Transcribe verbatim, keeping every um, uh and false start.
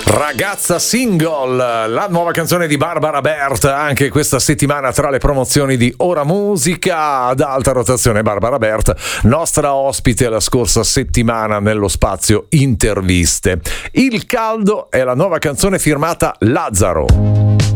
Ragazza Single, la nuova canzone di Barbara Bert, anche questa settimana tra le promozioni di Ora Musica ad alta rotazione. Barbara Bert, nostra ospite la scorsa settimana nello spazio interviste. Il caldo è la nuova canzone firmata Lazzaro.